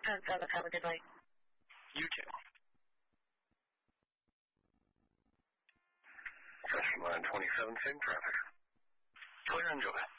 Have a good night. You too. Session line 27, same traffic. Clear, enjoy.